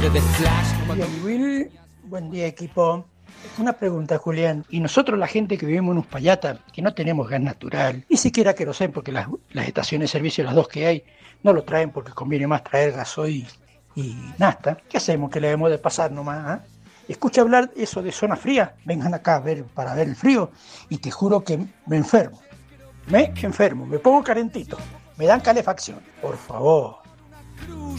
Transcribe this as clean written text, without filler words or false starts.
Buen día, Will. Buen día, equipo. Una pregunta, Julián. Y nosotros, la gente que vivimos en Uspallata, que no tenemos gas natural, ni siquiera querosén, porque las estaciones de servicio, las dos que hay, no lo traen porque conviene más traer gasoil y nafta. ¿Qué hacemos? ¿Que le debemos de pasar nomás? ¿Ah? Escucha hablar eso de zona fría. Vengan acá a ver, para ver el frío y te juro que me enfermo. Me enfermo, me pongo calentito. Me dan calefacción. Por favor.